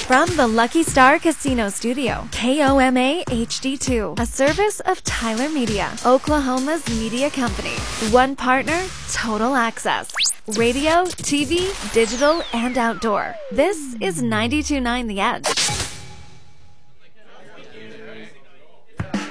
From the Lucky Star Casino Studio, KOMA HD2, a service of Tyler Media, Oklahoma's media company. One partner, total access. Radio, TV, digital, and outdoor. This is 92.9 The Edge.